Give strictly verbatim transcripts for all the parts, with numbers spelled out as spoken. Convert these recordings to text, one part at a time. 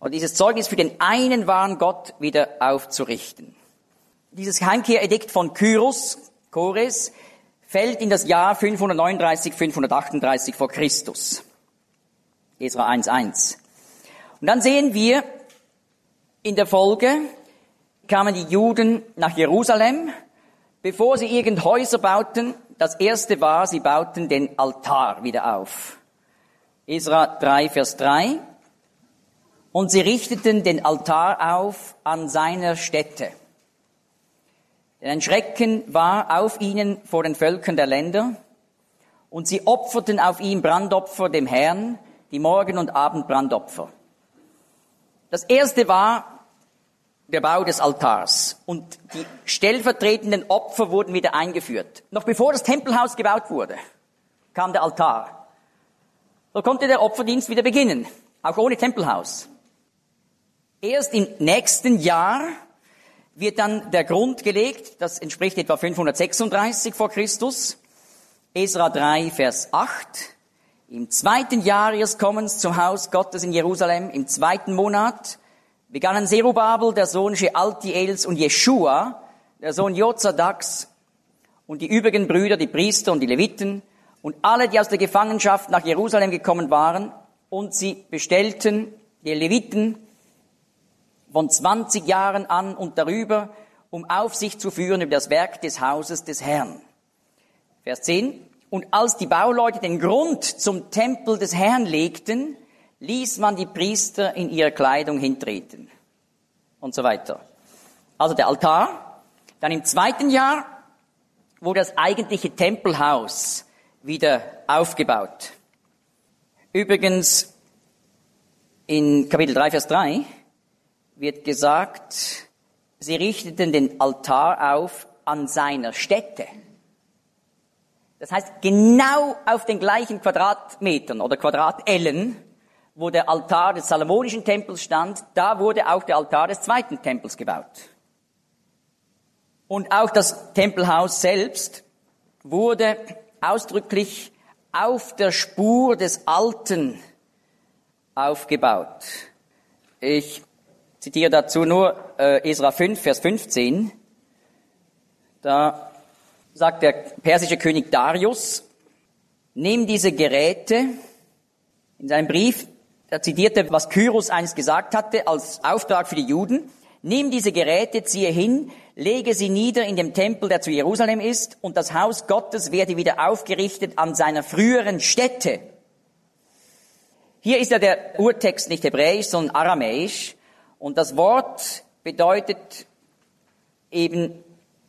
oder dieses Zeugnis für den einen wahren Gott wieder aufzurichten. Dieses Heimkehredikt von Kyros, Chores, fällt in das Jahr fünfhundertneununddreißig, fünfhundertachtunddreißig vor Christus. Esra eins eins. Und dann sehen wir, in der Folge kamen die Juden nach Jerusalem, bevor sie irgend Häuser bauten. Das erste war, sie bauten den Altar wieder auf. Esra drei, Vers drei. Und sie richteten den Altar auf an seiner Stätte. Denn ein Schrecken war auf ihnen vor den Völkern der Länder, und sie opferten auf ihm Brandopfer dem Herrn, die Morgen- und Abendbrandopfer. Das erste war der Bau des Altars, und die stellvertretenden Opfer wurden wieder eingeführt. Noch bevor das Tempelhaus gebaut wurde, kam der Altar. So konnte der Opferdienst wieder beginnen, auch ohne Tempelhaus. Erst im nächsten Jahr wird dann der Grund gelegt, das entspricht etwa fünfhundertsechsunddreißig vor Christus, Esra drei, Vers acht. Im zweiten Jahr ihres Kommens zum Haus Gottes in Jerusalem, im zweiten Monat, begannen Zerubabel, der Sohn Shealtiels, und Jeschua, der Sohn Jozadaks, und die übrigen Brüder, die Priester und die Leviten, und alle, die aus der Gefangenschaft nach Jerusalem gekommen waren, und sie bestellten die Leviten von zwanzig Jahren an und darüber, um Aufsicht zu führen über das Werk des Hauses des Herrn. Vers zehn. Und als die Bauleute den Grund zum Tempel des Herrn legten, ließ man die Priester in ihrer Kleidung hintreten. Und so weiter. Also der Altar. Dann im zweiten Jahr wurde das eigentliche Tempelhaus wieder aufgebaut. Übrigens, in Kapitel drei, Vers drei, wird gesagt, sie richteten den Altar auf an seiner Stätte. Das heißt, genau auf den gleichen Quadratmetern oder Quadratellen, wo der Altar des Salomonischen Tempels stand, da wurde auch der Altar des zweiten Tempels gebaut. Und auch das Tempelhaus selbst wurde ausdrücklich auf der Spur des Alten aufgebaut. Ich zitiere dazu nur äh, Esra fünf, Vers fünfzehn. Da sagt der persische König Darius, nimm diese Geräte, in seinem Brief, da zitierte, was Kyros einst gesagt hatte, als Auftrag für die Juden, nimm diese Geräte, ziehe hin, lege sie nieder in dem Tempel, der zu Jerusalem ist, und das Haus Gottes werde wieder aufgerichtet an seiner früheren Stätte. Hier ist ja der Urtext nicht hebräisch, sondern aramäisch. Und das Wort bedeutet eben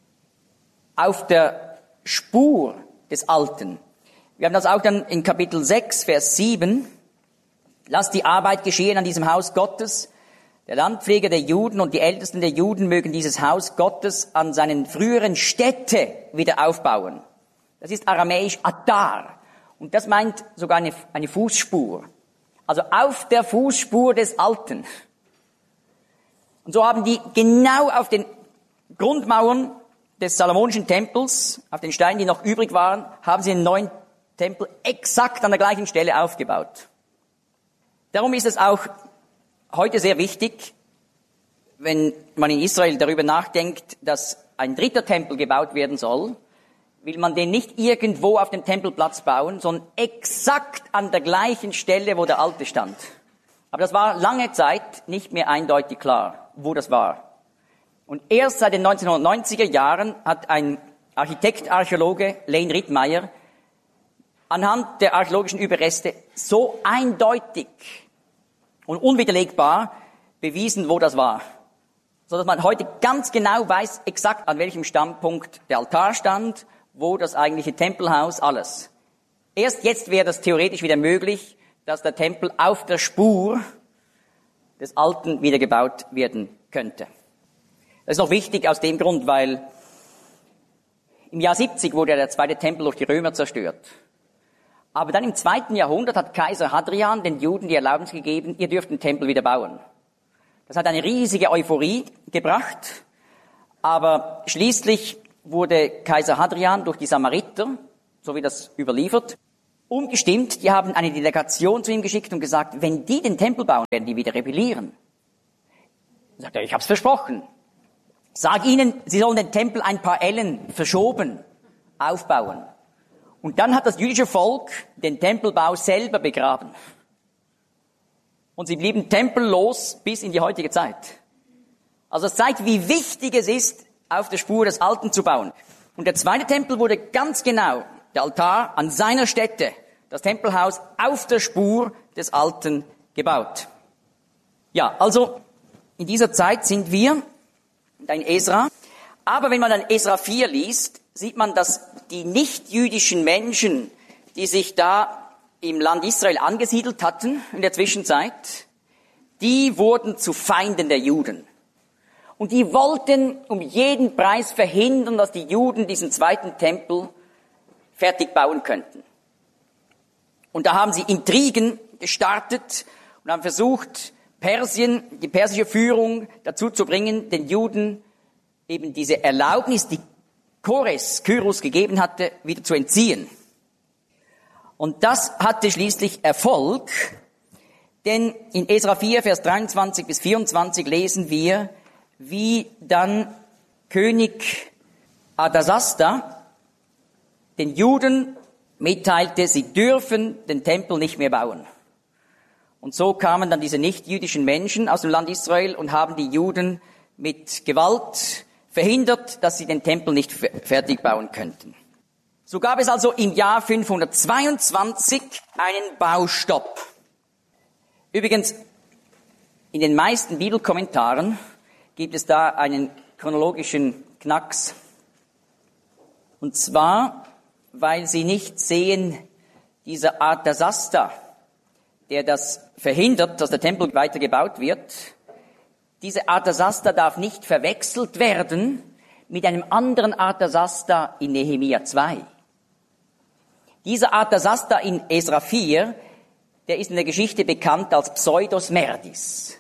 auf der Spur des Alten. Wir haben das auch dann in Kapitel sechs, Vers sieben. Lass die Arbeit geschehen an diesem Haus Gottes. Der Landpfleger der Juden und die Ältesten der Juden mögen dieses Haus Gottes an seinen früheren Stätte wieder aufbauen. Das ist aramäisch Atar. Und das meint sogar eine, eine Fußspur. Also auf der Fußspur des Alten. Und so haben die genau auf den Grundmauern des Salomonischen Tempels, auf den Steinen, die noch übrig waren, haben sie einen neuen Tempel exakt an der gleichen Stelle aufgebaut. Darum ist es auch heute sehr wichtig, wenn man in Israel darüber nachdenkt, dass ein dritter Tempel gebaut werden soll, will man den nicht irgendwo auf dem Tempelplatz bauen, sondern exakt an der gleichen Stelle, wo der alte stand. Aber das war lange Zeit nicht mehr eindeutig klar, wo das war. Und erst seit den neunzehnhundertneunziger Jahren hat ein Architekt, Archäologe, Lane Rittmeyer, anhand der archäologischen Überreste so eindeutig und unwiderlegbar bewiesen, wo das war. So dass man heute ganz genau weiß, exakt an welchem Standpunkt der Altar stand, wo das eigentliche Tempelhaus, alles. Erst jetzt wäre das theoretisch wieder möglich, dass der Tempel auf der Spur des Alten wieder gebaut werden könnte. Das ist noch wichtig aus dem Grund, weil im Jahr siebzig wurde der zweite Tempel durch die Römer zerstört. Aber dann im zweiten Jahrhundert hat Kaiser Hadrian den Juden die Erlaubnis gegeben, ihr dürft den Tempel wieder bauen. Das hat eine riesige Euphorie gebracht, aber schließlich wurde Kaiser Hadrian durch die Samariter, so wie das überliefert, umgestimmt. Die haben eine Delegation zu ihm geschickt und gesagt, wenn die den Tempel bauen, werden die wieder rebellieren. Dann sagt er, ich hab's versprochen. Sag ihnen, sie sollen den Tempel ein paar Ellen verschoben aufbauen. Und dann hat das jüdische Volk den Tempelbau selber begraben. Und sie blieben tempellos bis in die heutige Zeit. Also es zeigt, wie wichtig es ist, auf der Spur des Alten zu bauen. Und der zweite Tempel wurde ganz genau, der Altar an seiner Stätte, das Tempelhaus auf der Spur des Alten gebaut. Ja, also in dieser Zeit sind wir, in Esra. Aber wenn man dann Esra vier liest, sieht man, dass die nichtjüdischen Menschen, die sich da im Land Israel angesiedelt hatten in der Zwischenzeit, die wurden zu Feinden der Juden. Und die wollten um jeden Preis verhindern, dass die Juden diesen zweiten Tempel fertig bauen könnten. Und da haben sie Intrigen gestartet und haben versucht, Persien, die persische Führung dazu zu bringen, den Juden eben diese Erlaubnis, die Kores, Kyros gegeben hatte, wieder zu entziehen. Und das hatte schließlich Erfolg, denn in Esra vier, Vers dreiundzwanzig bis vierundzwanzig lesen wir, wie dann König Artasasta den Juden mitteilte, sie dürfen den Tempel nicht mehr bauen. Und so kamen dann diese nichtjüdischen Menschen aus dem Land Israel und haben die Juden mit Gewalt verhindert, dass sie den Tempel nicht fertig bauen könnten. So gab es also im Jahr fünfhundertzweiundzwanzig einen Baustopp. Übrigens, in den meisten Bibelkommentaren gibt es da einen chronologischen Knacks. Und zwar, weil sie nicht sehen, dieser Artasasta, der das verhindert, dass der Tempel weiter gebaut wird, diese Artasasta darf nicht verwechselt werden mit einem anderen Artasasta in Nehemia zwei. Dieser Artasasta in Esra vier, der ist in der Geschichte bekannt als Pseudos Merdis.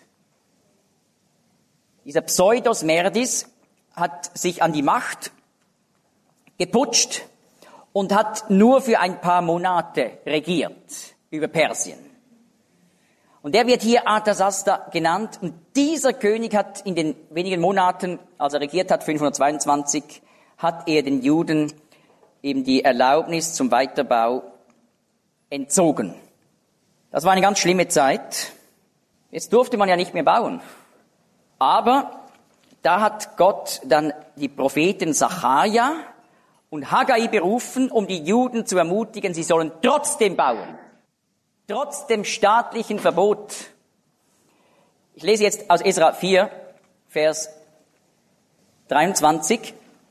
Dieser Pseudos Merdis hat sich an die Macht geputscht und hat nur für ein paar Monate regiert über Persien. Und der wird hier Artasasta genannt. Und dieser König hat in den wenigen Monaten, als er regiert hat, fünfhundertzweiundzwanzig, hat er den Juden eben die Erlaubnis zum Weiterbau entzogen. Das war eine ganz schlimme Zeit. Jetzt durfte man ja nicht mehr bauen. Aber da hat Gott dann die Propheten Sacharja und Haggai berufen, um die Juden zu ermutigen, sie sollen trotzdem bauen. Trotz dem staatlichen Verbot. Ich lese jetzt aus Esra vier, Vers dreiundzwanzig.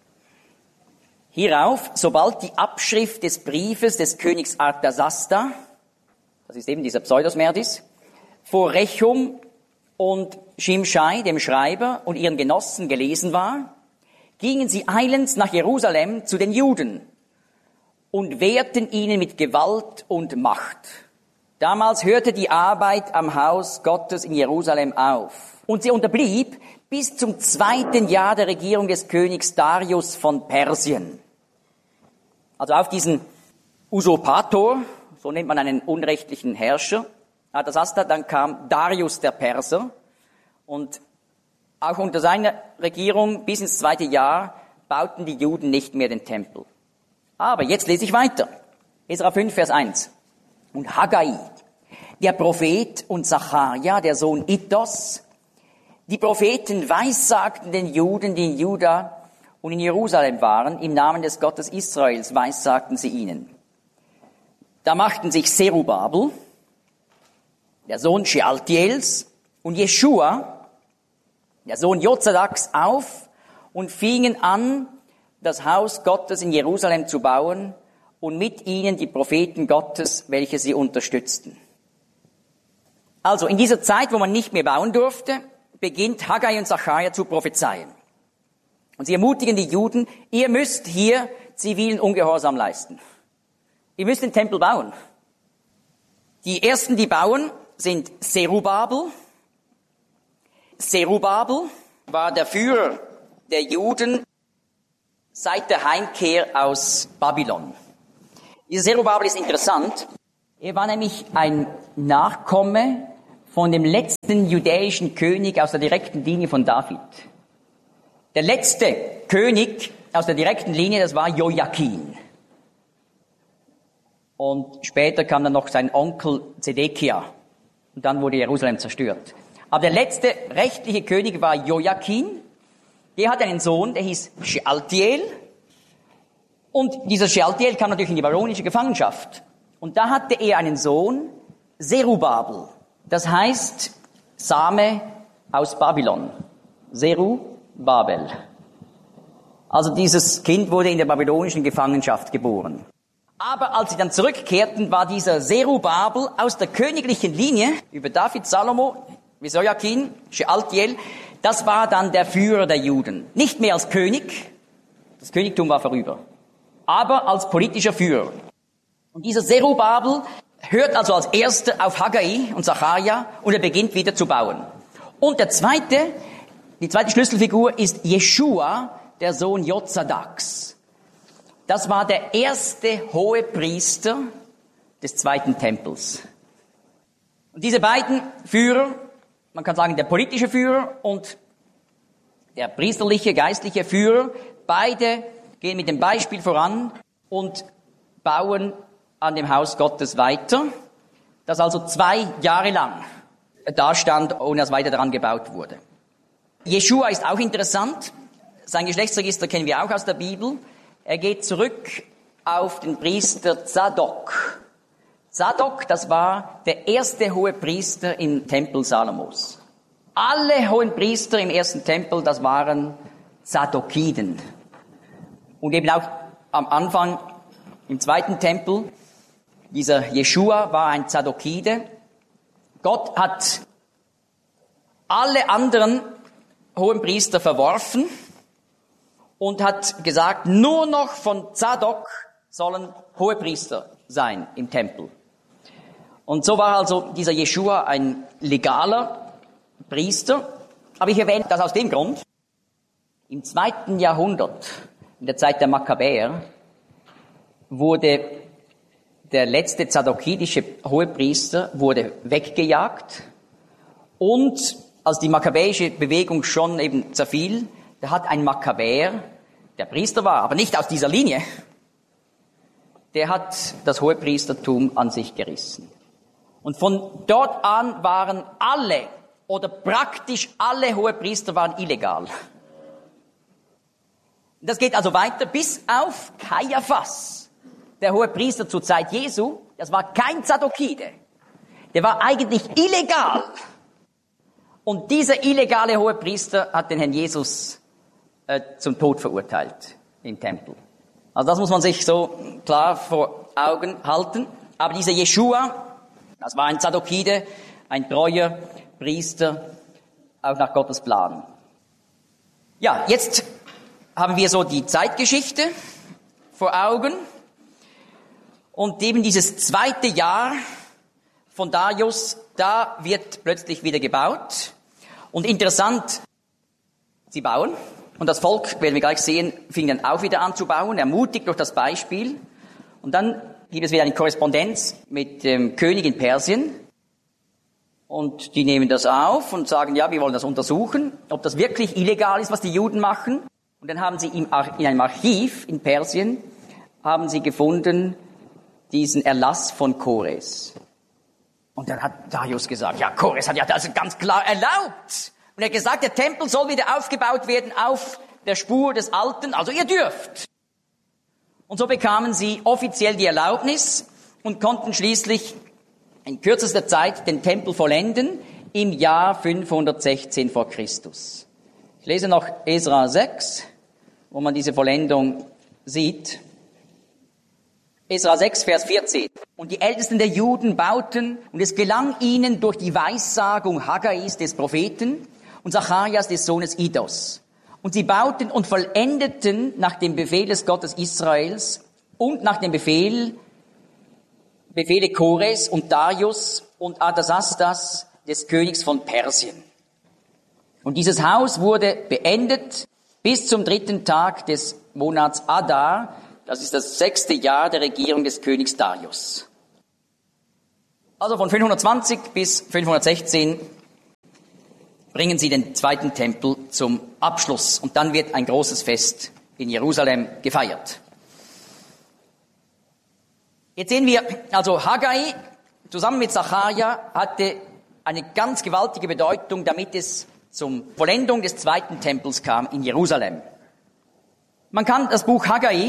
Hierauf, sobald die Abschrift des Briefes des Königs Artasasta, das ist eben dieser Pseudos Merdis, vor Rechum und Shimshai, dem Schreiber, und ihren Genossen gelesen war, gingen sie eilends nach Jerusalem zu den Juden und wehrten ihnen mit Gewalt und Macht. Damals hörte die Arbeit am Haus Gottes in Jerusalem auf. Und sie unterblieb bis zum zweiten Jahr der Regierung des Königs Darius von Persien. Also auf diesen Usurpator, so nennt man einen unrechtlichen Herrscher, Artasasta, dann kam Darius der Perser. Und auch unter seiner Regierung bis ins zweite Jahr bauten die Juden nicht mehr den Tempel. Aber jetzt lese ich weiter. Esra fünf, Vers eins. Und Haggai, der Prophet, und Sacharja, der Sohn Iddos, die Propheten weissagten den Juden, die in Juda und in Jerusalem waren, im Namen des Gottes Israels weissagten sie ihnen. Da machten sich Zerubabel, der Sohn Shealtiels, und Jeschua, der Sohn Jozadaks, auf und fingen an, das Haus Gottes in Jerusalem zu bauen, und mit ihnen die Propheten Gottes, welche sie unterstützten. Also in dieser Zeit, wo man nicht mehr bauen durfte, beginnt Haggai und Sacharja zu prophezeien. Und sie ermutigen die Juden, ihr müsst hier zivilen Ungehorsam leisten. Ihr müsst den Tempel bauen. Die ersten, die bauen, sind Zerubabel. Zerubabel war der Führer der Juden seit der Heimkehr aus Babylon. Dieser Zerubabel ist interessant. Er war nämlich ein Nachkomme von dem letzten jüdischen König aus der direkten Linie von David. Der letzte König aus der direkten Linie, das war Joachim. Und später kam dann noch sein Onkel Zedekia. Und dann wurde Jerusalem zerstört. Aber der letzte rechtliche König war Joachim. Der hatte einen Sohn, der hieß Shealtiel. Und dieser Shealtiel kam natürlich in die babylonische Gefangenschaft. Und da hatte er einen Sohn, Zerubabel. Das heißt Same aus Babylon. Zerubabel. Also dieses Kind wurde in der babylonischen Gefangenschaft geboren. Aber als sie dann zurückkehrten, war dieser Zerubabel aus der königlichen Linie über David, Salomo, Joachim, Shealtiel, das war dann der Führer der Juden. Nicht mehr als König, das Königtum war vorüber, aber als politischer Führer. Und dieser Zerubabel hört also als Erster auf Haggai und Sacharja und er beginnt wieder zu bauen. Und der zweite, die zweite Schlüsselfigur ist Jeschua, der Sohn Jozadaks. Das war der erste Hohepriester des zweiten Tempels. Und diese beiden Führer, man kann sagen der politische Führer und der priesterliche, geistliche Führer, beide gehen mit dem Beispiel voran und bauen an dem Haus Gottes weiter, das also zwei Jahre lang dastand, ohne dass weiter daran gebaut wurde. Jeschua ist auch interessant. Sein Geschlechtsregister kennen wir auch aus der Bibel. Er geht zurück auf den Priester Zadok. Zadok, das war der erste Hohepriester im Tempel Salomos. Alle hohen Priester im ersten Tempel, das waren Zadokiden. Und eben auch am Anfang im zweiten Tempel, dieser Jeschua war ein Zadokide. Gott hat alle anderen hohen Priester verworfen und hat gesagt, nur noch von Zadok sollen Hohepriester sein im Tempel. Und so war also dieser Jeschua ein legaler Priester. Aber ich erwähne das aus dem Grund, im zweiten Jahrhundert, in der Zeit der Makkabäer, wurde der letzte zadokidische Hohepriester wurde weggejagt. Und als die makkabäische Bewegung schon eben zerfiel, da hat ein Makkabäer, der Priester war, aber nicht aus dieser Linie, der hat das Hohepriestertum an sich gerissen. Und von dort an waren alle oder praktisch alle Hohepriester waren illegal. Das geht also weiter bis auf Kaiaphas, der Hohepriester zur Zeit Jesu. Das war kein Zadokide. Der war eigentlich illegal. Und dieser illegale Hohepriester hat den Herrn Jesus äh, zum Tod verurteilt im Tempel. Also das muss man sich so klar vor Augen halten. Aber dieser Jeschua, das war ein Zadokide, ein treuer Priester, auch nach Gottes Plan. Ja, jetzt haben wir so die Zeitgeschichte vor Augen. Und eben dieses zweite Jahr von Darius, da wird plötzlich wieder gebaut. Und interessant, sie bauen. Und das Volk, werden wir gleich sehen, fing dann auch wieder an zu bauen, ermutigt durch das Beispiel. Und dann gibt es wieder eine Korrespondenz mit dem König in Persien. Und die nehmen das auf und sagen, ja, wir wollen das untersuchen, ob das wirklich illegal ist, was die Juden machen. Und dann haben sie im Ar- in einem Archiv in Persien, haben sie gefunden, diesen Erlass von Kores. Und dann hat Darius gesagt, ja, Kores hat ja das ganz klar erlaubt. Und er hat gesagt, der Tempel soll wieder aufgebaut werden auf der Spur des Alten, also ihr dürft. Und so bekamen sie offiziell die Erlaubnis und konnten schließlich in kürzester Zeit den Tempel vollenden im Jahr fünfhundertsechzehn vor Christus. Ich lese noch Esra sechs, wo man diese Vollendung sieht. Esra sechs, Vers vierzehn. Und die Ältesten der Juden bauten, und es gelang ihnen durch die Weissagung Haggais des Propheten und Zacharias des Sohnes Idos. Und sie bauten und vollendeten nach dem Befehl des Gottes Israels und nach dem Befehl, Befehle Kores und Darius und Artasastas des Königs von Persien. Und dieses Haus wurde beendet bis zum dritten Tag des Monats Adar. Das ist das sechste Jahr der Regierung des Königs Darius. Also von fünfhundertzwanzig bis fünfhundertsechzehn bringen sie den zweiten Tempel zum Abschluss und dann wird ein großes Fest in Jerusalem gefeiert. Jetzt sehen wir, also Haggai zusammen mit Sacharja hatte eine ganz gewaltige Bedeutung, damit es zum Vollendung des zweiten Tempels kam in Jerusalem. Man kann das Buch Haggai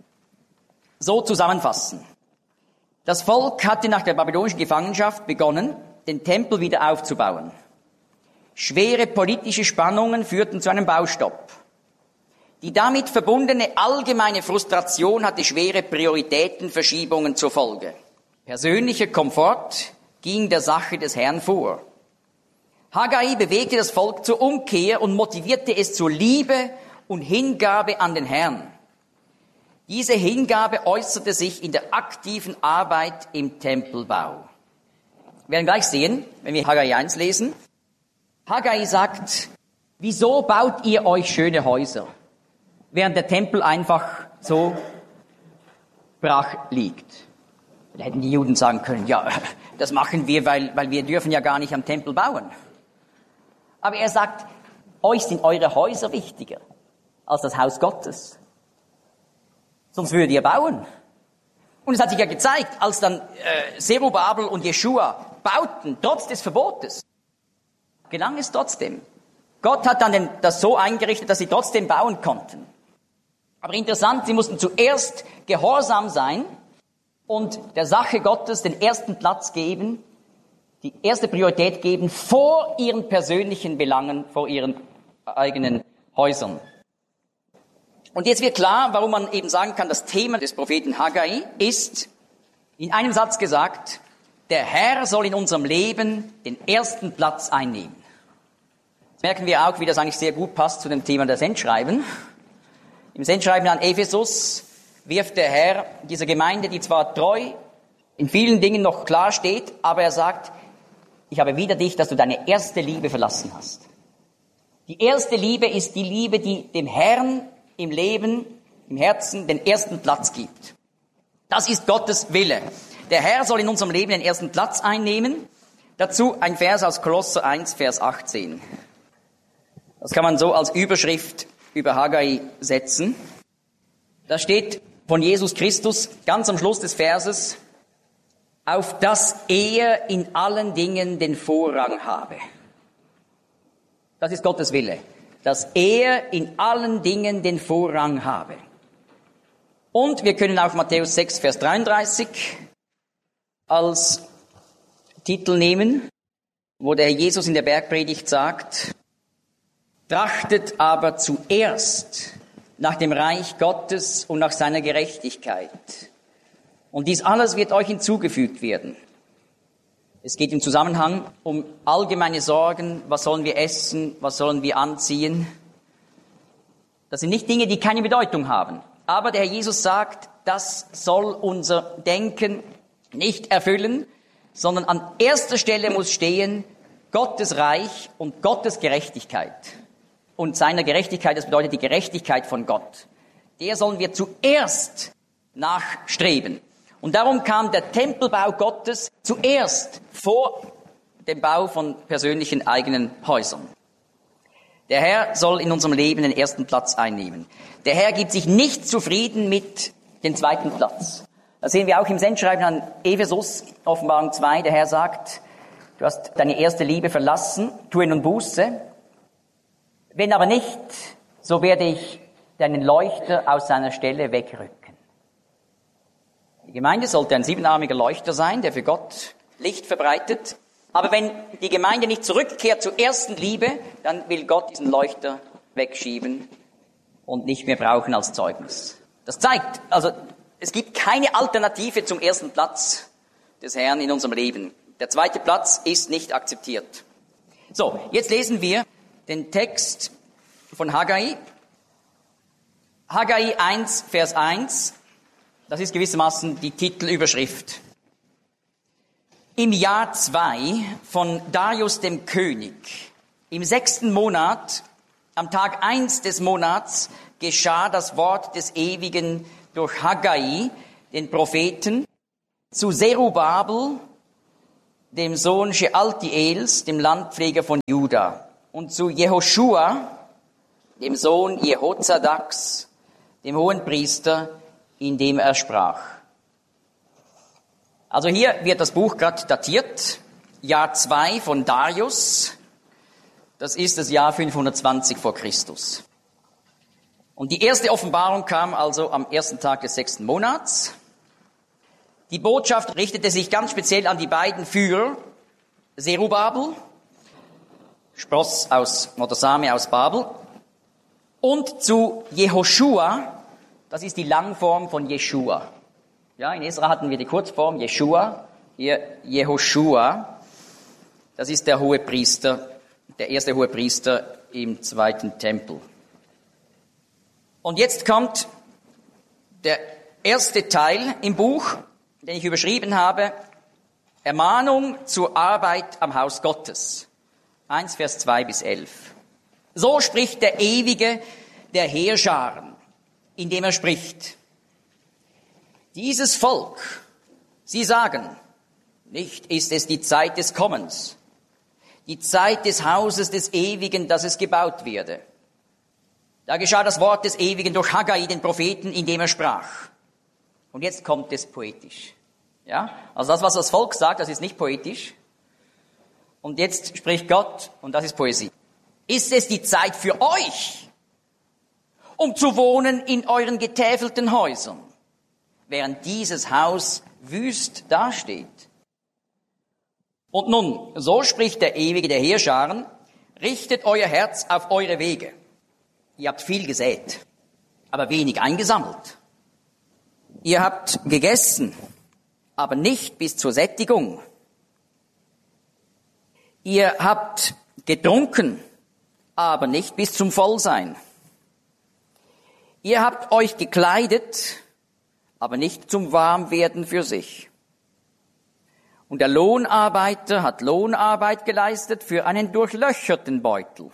so zusammenfassen. Das Volk hatte nach der babylonischen Gefangenschaft begonnen, den Tempel wieder aufzubauen. Schwere politische Spannungen führten zu einem Baustopp. Die damit verbundene allgemeine Frustration hatte schwere Prioritätenverschiebungen zur Folge. Persönlicher Komfort ging der Sache des Herrn vor. Haggai bewegte das Volk zur Umkehr und motivierte es zur Liebe und Hingabe an den Herrn. Diese Hingabe äußerte sich in der aktiven Arbeit im Tempelbau. Wir werden gleich sehen, wenn wir Haggai eins lesen. Haggai sagt, wieso baut ihr euch schöne Häuser, während der Tempel einfach so brach liegt? Da hätten die Juden sagen können, ja, das machen wir, weil, weil wir dürfen ja gar nicht am Tempel bauen. Aber er sagt, euch sind eure Häuser wichtiger als das Haus Gottes. Sonst würdet ihr bauen. Und es hat sich ja gezeigt, als dann äh, Zerubabel und Jeschua bauten, trotz des Verbotes, gelang es trotzdem. Gott hat dann den, das so eingerichtet, dass sie trotzdem bauen konnten. Aber interessant, sie mussten zuerst gehorsam sein und der Sache Gottes den ersten Platz geben, die erste Priorität geben vor ihren persönlichen Belangen, vor ihren eigenen Häusern. Und jetzt wird klar, warum man eben sagen kann, das Thema des Propheten Haggai ist, in einem Satz gesagt, der Herr soll in unserem Leben den ersten Platz einnehmen. Jetzt merken wir auch, wie das eigentlich sehr gut passt zu dem Thema der Sendschreiben. Im Sendschreiben an Ephesus wirft der Herr dieser Gemeinde, die zwar treu in vielen Dingen noch klar steht, aber er sagt, ich habe wider dich, dass du deine erste Liebe verlassen hast. Die erste Liebe ist die Liebe, die dem Herrn im Leben, im Herzen den ersten Platz gibt. Das ist Gottes Wille. Der Herr soll in unserem Leben den ersten Platz einnehmen. Dazu ein Vers aus Kolosser eins, Vers achtzehn. Das kann man so als Überschrift über Haggai setzen. Da steht von Jesus Christus ganz am Schluss des Verses, auf dass er in allen Dingen den Vorrang habe. Das ist Gottes Wille, dass er in allen Dingen den Vorrang habe. Und wir können auch Matthäus sechs, Vers dreiunddreißig als Titel nehmen, wo der Herr Jesus in der Bergpredigt sagt, trachtet aber zuerst nach dem Reich Gottes und nach seiner Gerechtigkeit. Und dies alles wird euch hinzugefügt werden. Es geht im Zusammenhang um allgemeine Sorgen. Was sollen wir essen? Was sollen wir anziehen? Das sind nicht Dinge, die keine Bedeutung haben. Aber der Herr Jesus sagt, das soll unser Denken nicht erfüllen, sondern an erster Stelle muss stehen Gottes Reich und Gottes Gerechtigkeit. Und seiner Gerechtigkeit, das bedeutet die Gerechtigkeit von Gott. Der sollen wir zuerst nachstreben. Und darum kam der Tempelbau Gottes zuerst vor dem Bau von persönlichen eigenen Häusern. Der Herr soll in unserem Leben den ersten Platz einnehmen. Der Herr gibt sich nicht zufrieden mit dem zweiten Platz. Das sehen wir auch im Sendschreiben an Ephesus, Offenbarung zwei. Der Herr sagt, du hast deine erste Liebe verlassen, tue nun Buße. Wenn aber nicht, so werde ich deinen Leuchter aus seiner Stelle wegrücken. Die Gemeinde sollte ein siebenarmiger Leuchter sein, der für Gott Licht verbreitet. Aber wenn die Gemeinde nicht zurückkehrt zur ersten Liebe, dann will Gott diesen Leuchter wegschieben und nicht mehr brauchen als Zeugnis. Das zeigt, also es gibt keine Alternative zum ersten Platz des Herrn in unserem Leben. Der zweite Platz ist nicht akzeptiert. So, jetzt lesen wir den Text von Haggai. Haggai eins, Vers eins. Das ist gewissermaßen die Titelüberschrift. Im Jahr zwei von Darius dem König, im sechsten Monat, am Tag eins des Monats, geschah das Wort des Ewigen durch Haggai, den Propheten, zu Zerubabel, dem Sohn Shealtiels, dem Landpfleger von Juda, und zu Jehoschua, dem Sohn Jehozadaks, dem Hohenpriester, indem er sprach. Also hier wird das Buch gerade datiert, Jahr zwei von Darius, das ist das Jahr fünfhundertzwanzig vor Christus. Und die erste Offenbarung kam also am ersten Tag des sechsten Monats. Die Botschaft richtete sich ganz speziell an die beiden Führer, Zerubabel, Spross aus, oder Same aus Babel, und zu Jehoschua, das ist die Langform von Jeschua. Ja, in Esra hatten wir die Kurzform Jeschua, hier Jehoschua, das ist der Hohepriester, der erste Hohepriester im zweiten Tempel. Und jetzt kommt der erste Teil im Buch, den ich überschrieben habe, Ermahnung zur Arbeit am Haus Gottes. eins, Vers zwei bis elf. So spricht der Ewige der Heerscharen, indem er spricht. Dieses Volk, sie sagen, nicht ist es die Zeit des Kommens, die Zeit des Hauses des Ewigen, dass es gebaut werde. Da geschah das Wort des Ewigen durch Haggai, den Propheten, indem er sprach. Und jetzt kommt es poetisch. Ja? Also das, was das Volk sagt, das ist nicht poetisch. Und jetzt spricht Gott, und das ist Poesie. Ist es die Zeit für euch, um zu wohnen in euren getäfelten Häusern, während dieses Haus wüst dasteht? Und nun, so spricht der Ewige der Heerscharen, richtet euer Herz auf eure Wege. Ihr habt viel gesät, aber wenig eingesammelt. Ihr habt gegessen, aber nicht bis zur Sättigung. Ihr habt getrunken, aber nicht bis zum Vollsein. Ihr habt euch gekleidet, aber nicht zum Warmwerden für sich. Und der Lohnarbeiter hat Lohnarbeit geleistet für einen durchlöcherten Beutel.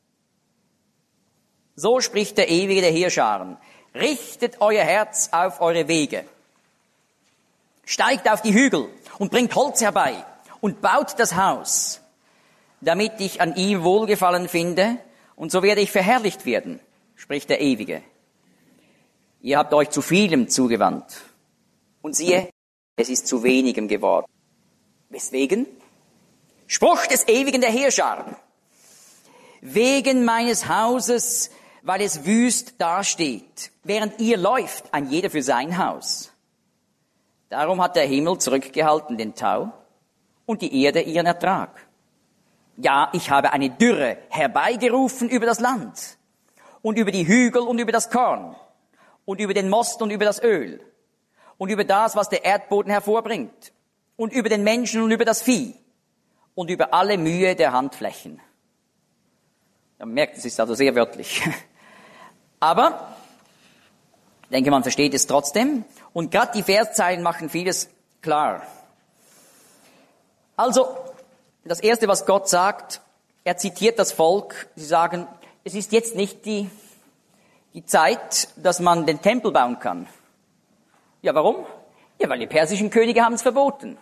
So spricht der Ewige der Heerscharen. Richtet euer Herz auf eure Wege. Steigt auf die Hügel und bringt Holz herbei und baut das Haus, damit ich an ihm Wohlgefallen finde, und so werde ich verherrlicht werden, spricht der Ewige. Ihr habt euch zu vielem zugewandt. Und siehe, es ist zu wenigem geworden. Weswegen? Spruch des Ewigen der Heerscharen. Wegen meines Hauses, weil es wüst dasteht, während ihr läuft, ein jeder für sein Haus. Darum hat der Himmel zurückgehalten den Tau und die Erde ihren Ertrag. Ja, ich habe eine Dürre herbeigerufen über das Land und über die Hügel und über das Korn und über den Most und über das Öl und über das, was der Erdboden hervorbringt und über den Menschen und über das Vieh und über alle Mühe der Handflächen. Man merkt, es ist also sehr wörtlich. Aber, ich denke, man versteht es trotzdem. Und gerade die Verszeilen machen vieles klar. Also, das Erste, was Gott sagt, er zitiert das Volk. Sie sagen, es ist jetzt nicht die, die Zeit, dass man den Tempel bauen kann. Ja, warum? Ja, weil die persischen Könige haben es verboten.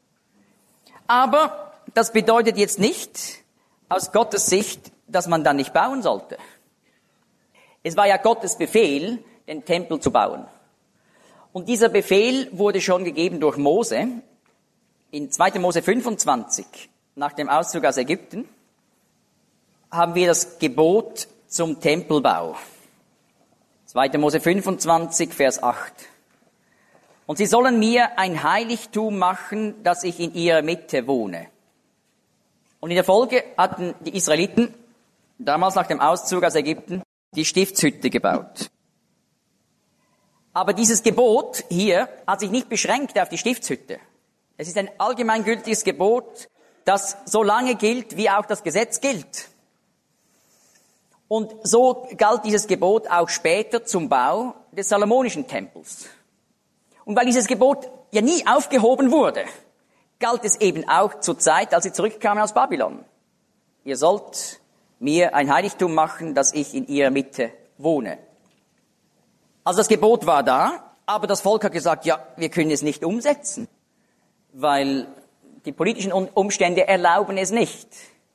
Aber das bedeutet jetzt nicht, aus Gottes Sicht, dass man dann nicht bauen sollte. Es war ja Gottes Befehl, den Tempel zu bauen. Und dieser Befehl wurde schon gegeben durch Mose. In zweiter Mose fünfundzwanzig, nach dem Auszug aus Ägypten, haben wir das Gebot zum Tempelbau. zweiter Mose fünfundzwanzig, Vers acht. Und sie sollen mir ein Heiligtum machen, dass ich in ihrer Mitte wohne. Und in der Folge hatten die Israeliten damals nach dem Auszug aus Ägypten die Stiftshütte gebaut. Aber dieses Gebot hier hat sich nicht beschränkt auf die Stiftshütte. Es ist ein allgemeingültiges Gebot, das so lange gilt, wie auch das Gesetz gilt. Und so galt dieses Gebot auch später zum Bau des Salomonischen Tempels. Und weil dieses Gebot ja nie aufgehoben wurde, galt es eben auch zur Zeit, als sie zurückkamen aus Babylon. Ihr sollt mir ein Heiligtum machen, dass ich in ihrer Mitte wohne. Also das Gebot war da, aber das Volk hat gesagt, ja, wir können es nicht umsetzen, weil Die politischen Umstände erlauben es nicht.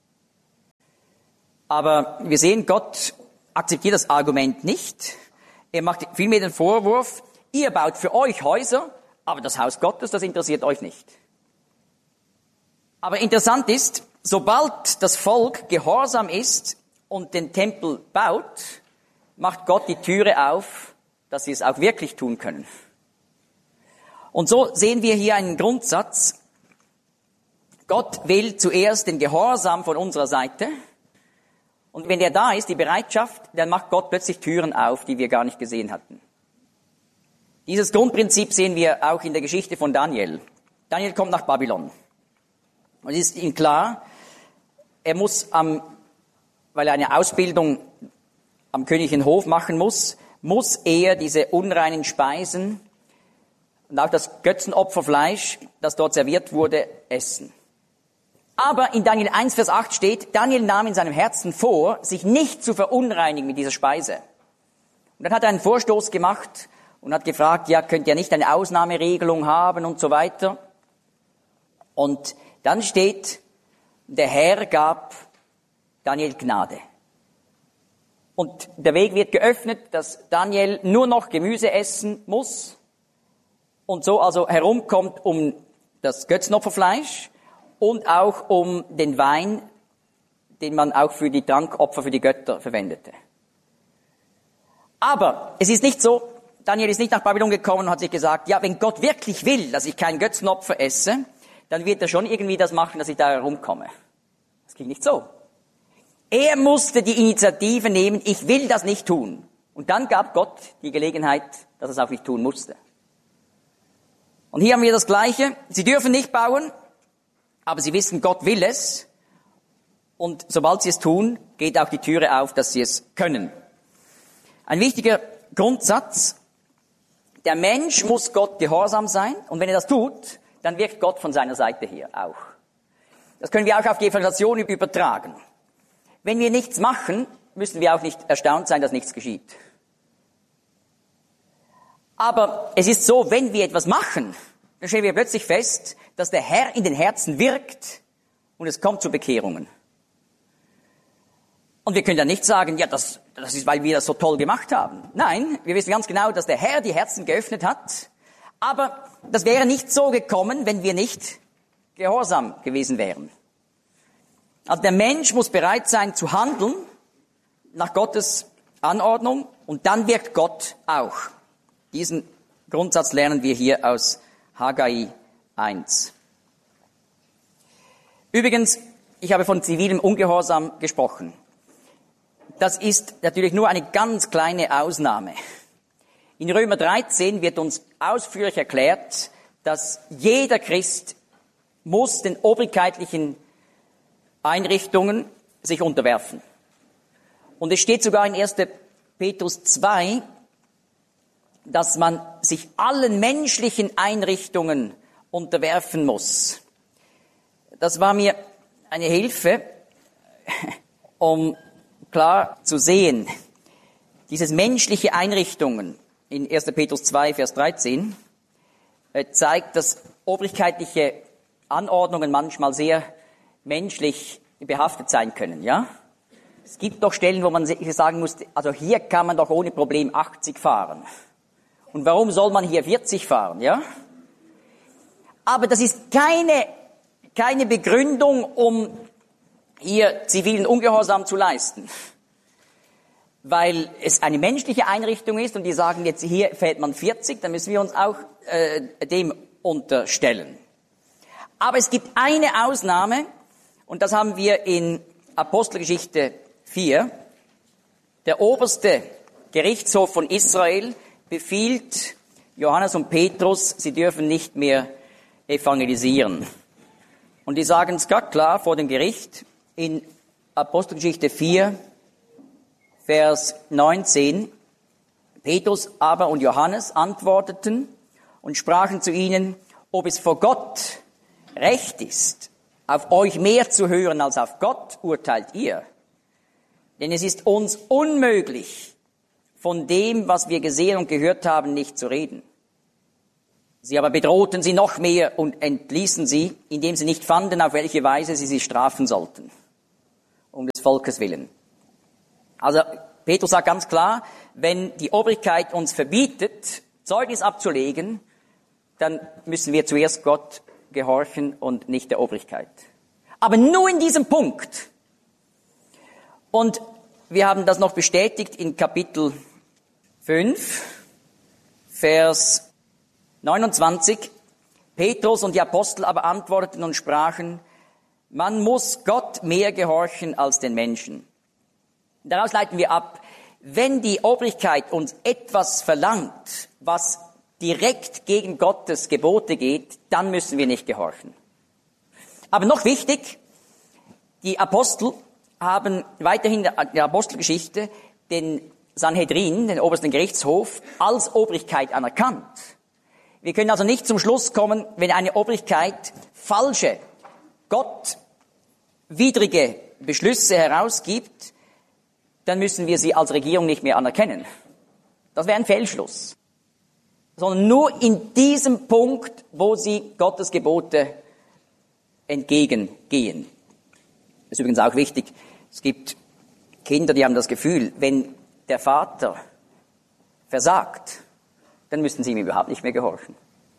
Aber wir sehen, Gott akzeptiert das Argument nicht. Er macht vielmehr den Vorwurf, ihr baut für euch Häuser, aber das Haus Gottes, das interessiert euch nicht. Aber interessant ist, sobald das Volk gehorsam ist und den Tempel baut, macht Gott die Türe auf, dass sie es auch wirklich tun können. Und so sehen wir hier einen Grundsatz. Gott will zuerst den Gehorsam von unserer Seite. Und wenn der da ist, die Bereitschaft, dann macht Gott plötzlich Türen auf, die wir gar nicht gesehen hatten. Dieses Grundprinzip sehen wir auch in der Geschichte von Daniel. Daniel kommt nach Babylon. Und es ist ihm klar, er muss, am, weil er eine Ausbildung am königlichen Hof machen muss, muss er diese unreinen Speisen und auch das Götzenopferfleisch, das dort serviert wurde, essen. Aber in Daniel eins, Vers acht steht, Daniel nahm in seinem Herzen vor, sich nicht zu verunreinigen mit dieser Speise. Und dann hat er einen Vorstoß gemacht und hat gefragt, ja, könnt ihr nicht eine Ausnahmeregelung haben und so weiter. Und dann steht, der Herr gab Daniel Gnade. Und der Weg wird geöffnet, dass Daniel nur noch Gemüse essen muss und so also herumkommt um das Götzenopferfleisch und auch um den Wein, den man auch für die Trankopfer für die Götter verwendete. Aber es ist nicht so, Daniel ist nicht nach Babylon gekommen und hat sich gesagt, ja, wenn Gott wirklich will, dass ich kein Götzenopfer esse, dann wird er schon irgendwie das machen, dass ich da herumkomme. Das ging nicht so. Er musste die Initiative nehmen, ich will das nicht tun. Und dann gab Gott die Gelegenheit, dass er es auch nicht tun musste. Und hier haben wir das Gleiche. Sie dürfen nicht bauen, aber sie wissen, Gott will es. Und sobald sie es tun, geht auch die Türe auf, dass sie es können. Ein wichtiger Grundsatz, der Mensch muss Gott gehorsam sein. Und wenn er das tut, dann wirkt Gott von seiner Seite her auch. Das können wir auch auf die Evangelisation übertragen. Wenn wir nichts machen, müssen wir auch nicht erstaunt sein, dass nichts geschieht. Aber es ist so, wenn wir etwas machen, dann stellen wir plötzlich fest, dass der Herr in den Herzen wirkt und es kommt zu Bekehrungen. Und wir können dann nicht sagen, ja, das, das ist, weil wir das so toll gemacht haben. Nein, wir wissen ganz genau, dass der Herr die Herzen geöffnet hat. Aber das wäre nicht so gekommen, wenn wir nicht gehorsam gewesen wären. Also der Mensch muss bereit sein zu handeln nach Gottes Anordnung und dann wirkt Gott auch. Diesen Grundsatz lernen wir hier aus Haggai eins. Übrigens, ich habe von zivilem Ungehorsam gesprochen. Das ist natürlich nur eine ganz kleine Ausnahme. In Römer dreizehn wird uns ausführlich erklärt, dass jeder Christ muss den obrigkeitlichen Einrichtungen sich unterwerfen. Und es steht sogar in erster Petrus zwei, dass man sich allen menschlichen Einrichtungen unterwerfen muss. Das war mir eine Hilfe, um klar zu sehen, dieses menschliche Einrichtungen in erster Petrus zwei, Vers dreizehn zeigt, dass obrigkeitliche Anordnungen manchmal sehr menschlich behaftet sein können, ja? Es gibt doch Stellen, wo man sagen muss, also hier kann man doch ohne Problem achtzig fahren. Und warum soll man hier vierzig fahren, ja? Aber das ist keine, keine Begründung, um hier zivilen Ungehorsam zu leisten. Weil es eine menschliche Einrichtung ist und die sagen jetzt, hier fährt man vierzig, dann müssen wir uns auch äh, dem unterstellen. Aber es gibt eine Ausnahme, und das haben wir in Apostelgeschichte vier. Der oberste Gerichtshof von Israel befiehlt Johannes und Petrus, sie dürfen nicht mehr evangelisieren. Und die sagen es ganz klar vor dem Gericht in Apostelgeschichte vier, Vers neunzehn. Petrus aber und Johannes antworteten und sprachen zu ihnen, ob es vor Gott recht ist, auf euch mehr zu hören als auf Gott, urteilt ihr. Denn es ist uns unmöglich, von dem, was wir gesehen und gehört haben, nicht zu reden. Sie aber bedrohten sie noch mehr und entließen sie, indem sie nicht fanden, auf welche Weise sie sie strafen sollten, um des Volkes willen. Also Petrus sagt ganz klar, wenn die Obrigkeit uns verbietet, Zeugnis abzulegen, dann müssen wir zuerst Gott gehorchen und nicht der Obrigkeit. Aber nur in diesem Punkt. Und wir haben das noch bestätigt in Kapitel fünf, Vers neunundzwanzig. Petrus und die Apostel aber antworteten und sprachen, man muss Gott mehr gehorchen als den Menschen. Daraus leiten wir ab, wenn die Obrigkeit uns etwas verlangt, was direkt gegen Gottes Gebote geht, dann müssen wir nicht gehorchen. Aber noch wichtig, die Apostel haben weiterhin in der Apostelgeschichte den Sanhedrin, den obersten Gerichtshof, als Obrigkeit anerkannt. Wir können also nicht zum Schluss kommen, wenn eine Obrigkeit falsche, gottwidrige Beschlüsse herausgibt, dann müssen wir sie als Regierung nicht mehr anerkennen. Das wäre ein Fehlschluss. Sondern nur in diesem Punkt, wo sie Gottes Gebote entgegengehen. Das ist übrigens auch wichtig. Es gibt Kinder, die haben das Gefühl, wenn der Vater versagt, dann müssen sie ihm überhaupt nicht mehr gehorchen.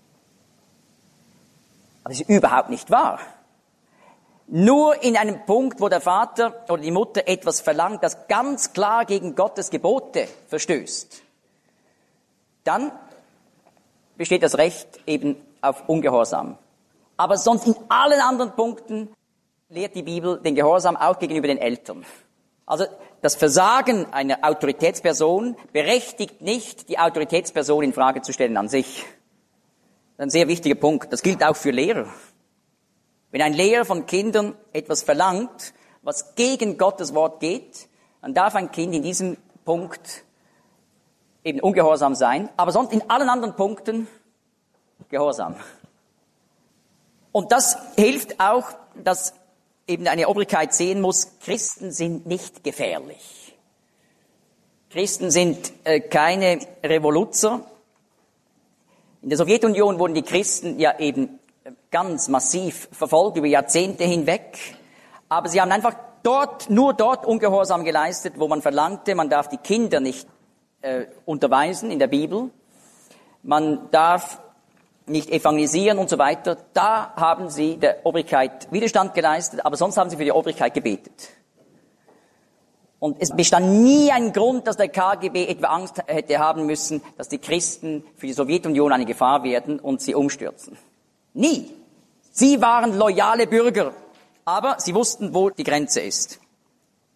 Aber das ist überhaupt nicht wahr. Nur in einem Punkt, wo der Vater oder die Mutter etwas verlangt, das ganz klar gegen Gottes Gebote verstößt, dann besteht das Recht eben auf Ungehorsam. Aber sonst in allen anderen Punkten lehrt die Bibel den Gehorsam auch gegenüber den Eltern. Also das Versagen einer Autoritätsperson berechtigt nicht, die Autoritätsperson in Frage zu stellen an sich. Das ist ein sehr wichtiger Punkt. Das gilt auch für Lehrer. Wenn ein Lehrer von Kindern etwas verlangt, was gegen Gottes Wort geht, dann darf ein Kind in diesem Punkt eben ungehorsam sein, aber sonst in allen anderen Punkten gehorsam. Und das hilft auch, dass eben eine Obrigkeit sehen muss, Christen sind nicht gefährlich. Christen sind äh, keine Revoluzer. In der Sowjetunion wurden die Christen ja eben ganz massiv verfolgt, über Jahrzehnte hinweg. Aber sie haben einfach dort, nur dort Ungehorsam geleistet, wo man verlangte, man darf die Kinder nicht äh, unterweisen in der Bibel. Man darf nicht evangelisieren und so weiter. Da haben sie der Obrigkeit Widerstand geleistet, aber sonst haben sie für die Obrigkeit gebetet. Und es bestand nie ein Grund, dass der K G B etwa Angst hätte haben müssen, dass die Christen für die Sowjetunion eine Gefahr werden und sie umstürzen. Nie. Sie waren loyale Bürger, aber sie wussten, wo die Grenze ist.